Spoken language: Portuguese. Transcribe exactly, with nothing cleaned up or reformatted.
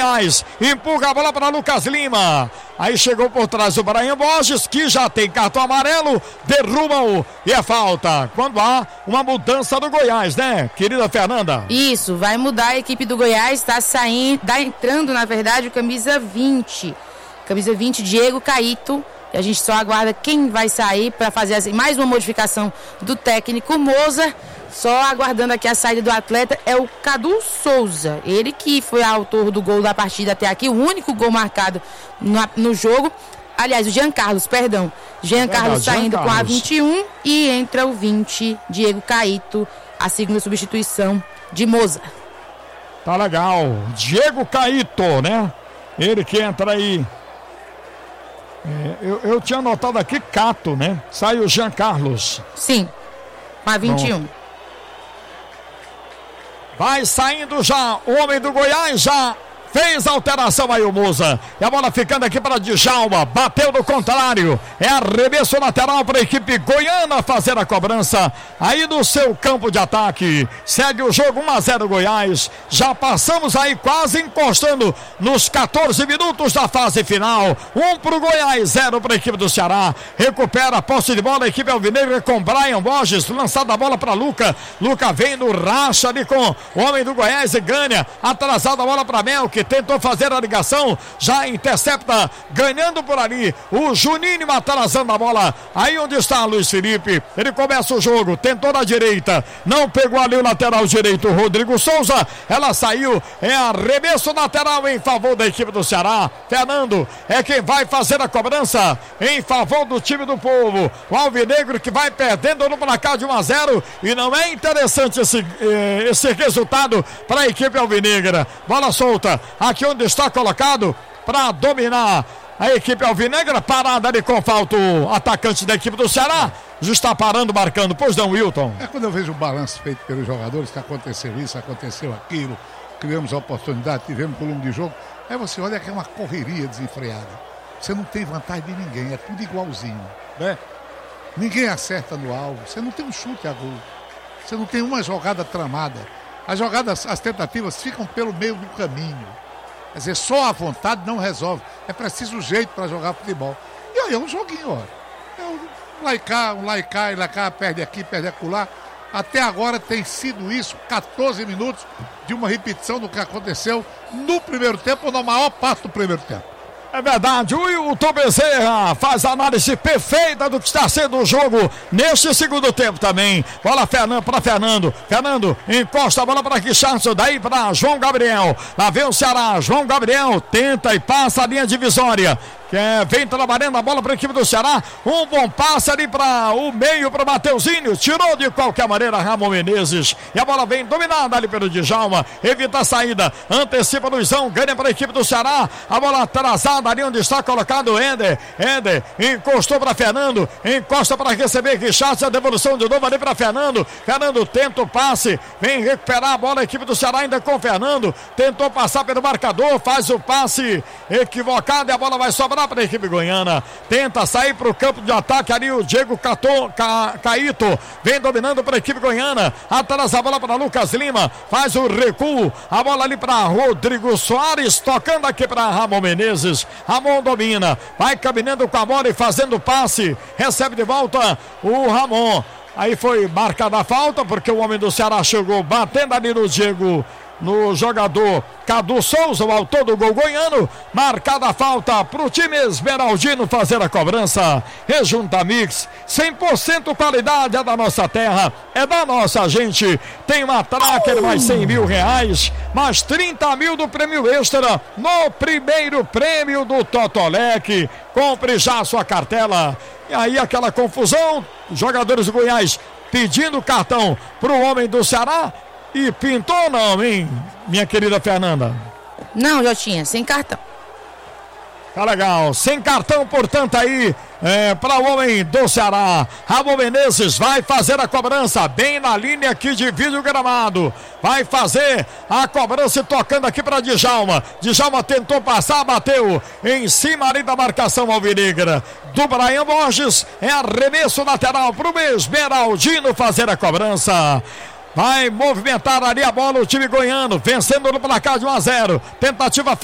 Goiás. Empurra a bola para Lucas Lima. Aí chegou por trás o Brian Borges, que já tem cartão amarelo, derruba-o e é falta. Quando há uma mudança do Goiás, né, querida Fernanda? Isso, vai mudar a equipe do Goiás, está saindo, está entrando, na verdade, o camisa vinte. Camisa vinte, Diego Caíto. E a gente só aguarda quem vai sair para fazer assim, mais uma modificação do técnico Moza. Só aguardando aqui a saída do atleta é o Cadu Souza. Ele que foi autor do gol da partida até aqui, o único gol marcado no, no jogo. Aliás, o Jean Carlos, perdão. Jean Carlos saindo com a vinte e um e entra o vinte, Diego Caíto, a segunda substituição de Moza. Tá legal. Diego Caíto, né? Ele que entra aí. É, eu, eu tinha anotado aqui Cato, né? Sai o Jean Carlos. Sim, com a vinte e um. Pronto. Vai saindo já o homem do Goiás, já fez a alteração aí o Moza. E a bola ficando aqui para Djalma. Bateu no contrário. É arremesso lateral para a equipe goiana fazer a cobrança aí no seu campo de ataque. Segue o jogo um a zero Goiás. Já passamos aí quase encostando nos quatorze minutos da fase final. Um para o Goiás, zero para a equipe do Ceará. Recupera a posse de bola a equipe alvinegra com Brian Borges. Lançada a bola para Luca. Luca vem no racha ali com o homem do Goiás e ganha. Atrasada a bola para Mel, que tentou fazer a ligação, já intercepta, ganhando por ali, o Juninho atrasando a bola, aí onde está Luiz Felipe, ele começa o jogo, tentou na direita, não pegou ali o lateral direito, Rodrigo Souza, ela saiu, é arremesso lateral em favor da equipe do Ceará. Fernando é quem vai fazer a cobrança em favor do time do povo, o alvinegro que vai perdendo no placar de um a zero, e não é interessante esse, esse resultado para a equipe alvinegra. Bola solta aqui onde está colocado para dominar a equipe alvinegra, parada ali com falta o atacante da equipe do Ceará, já está parando, marcando. Pois não, Wilton? É quando eu vejo o balanço feito pelos jogadores, que aconteceu isso, aconteceu aquilo, criamos a oportunidade, tivemos volume de jogo, aí você olha que é uma correria desenfreada, você não tem vantagem de ninguém, é tudo igualzinho, né? Ninguém acerta no alvo, você não tem um chute a gol, você não tem uma jogada tramada, as jogadas, as tentativas ficam pelo meio do caminho. Quer dizer, só a vontade não resolve. É preciso jeito para jogar futebol. E aí é um joguinho, ó. É um laicá, um laicá, e laicá, perde aqui, perde acolá. Até agora tem sido isso, quatorze minutos de uma repetição do que aconteceu no primeiro tempo, ou na maior parte do primeiro tempo. É verdade, o Wilton Bezerra faz a análise perfeita do que está sendo o jogo neste segundo tempo também. Bola Fernando para Fernando. Fernando encosta a bola para Quixarço, daí para João Gabriel. Lá vem o Ceará, João Gabriel tenta e passa a linha divisória. Que é, vem trabalhando a bola para a equipe do Ceará. Um bom passe ali para o meio para o Mateuzinho. Tirou de qualquer maneira Ramon Menezes. E a bola vem dominada ali pelo Djalma. Evita a saída. Antecipa Luizão. Ganha para a equipe do Ceará. A bola atrasada ali onde está colocado o Ender. Ender encostou para Fernando. Encosta para receber Quixarço. A devolução de novo ali para Fernando. Fernando tenta o passe. Vem recuperar a bola a equipe do Ceará ainda com Fernando. Tentou passar pelo marcador. Faz o passe equivocado e a bola vai sobrar para a equipe goiana, tenta sair para o campo de ataque ali o Diego Cato, Ca, Caíto, vem dominando para a equipe goiana, atrás a bola para Lucas Lima, faz o recuo, a bola ali para Rodrigo Soares, tocando aqui para Ramon Menezes, Ramon domina, vai caminhando com a bola e fazendo passe, recebe de volta o Ramon, aí foi marcada a falta, porque o homem do Ceará chegou batendo ali no Diego, no jogador Cadu Souza, o autor do gol goiano. Marcada a falta para o time esmeraldino fazer a cobrança. Rejunta Mix, cem por cento qualidade, é da nossa terra, é da nossa gente. Tem uma tracker mais cem mil reais, mais trinta mil do prêmio extra no primeiro prêmio do Totolec. Compre já a sua cartela. E aí aquela confusão, jogadores do Goiás pedindo cartão para o homem do Ceará. E pintou não, hein, minha querida Fernanda? Não, Jotinha, sem cartão. Tá legal, sem cartão, portanto, aí, é, para o homem do Ceará. Ramon Menezes vai fazer a cobrança, bem na linha que divide o gramado. Vai fazer a cobrança tocando aqui para Djalma. Djalma tentou passar, bateu em cima ali da marcação alvinegra do Brian Borges. É arremesso lateral para o esmeraldino fazer a cobrança. Vai movimentar ali a bola o time goiano, vencendo no placar de um a zero. Tentativa